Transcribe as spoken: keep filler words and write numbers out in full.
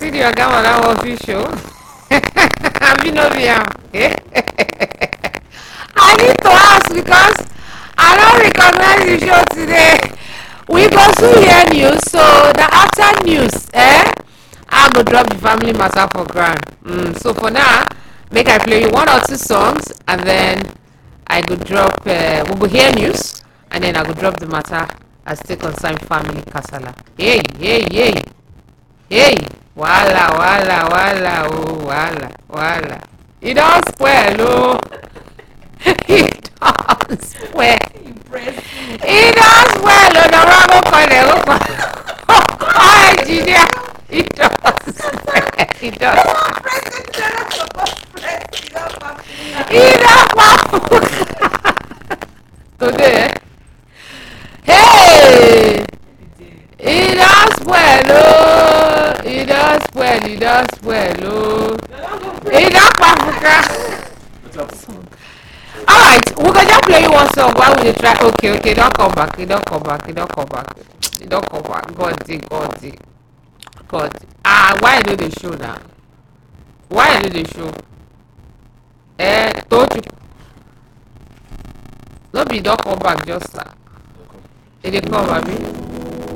see your camera official. Have you know me? I need to ask because I don't recognize the show today. We go to hear news, so the after news, eh? I go drop the family matter for grand. Mm, so for now, make I play you one or two songs, and then I go drop. Uh, we go hear news, and then I go drop the matter as still concern family kasala. Hey, hey, hey, hey! Wala, wala, wala, oh, wala, wala. It don't spoil, oh. It don't spoil. It don't spoil, oh. The rubber corner, oh, engineer. It does spoil. It does. It does. Today, hey, it does spoil, oh. It does spoil. It does spoil, oh. It does Africa. Alright, we're gonna just play you one song while we try. Okay, okay, don't come back, you don't come back, you don't come back, you don't come back. God, dig, God, dig. God. Ah, why do they show now? Why do they show? Eh, told you. No, be don't come back, just start. Did they come, baby?